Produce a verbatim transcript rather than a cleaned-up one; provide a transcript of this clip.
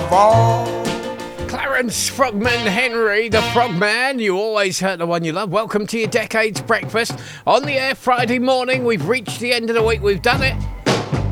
of all. Clarence Frogman Henry, the Frogman. You always hurt the one you love. Welcome to your Decades Breakfast on the air Friday morning. We've reached the end of the week. We've done it.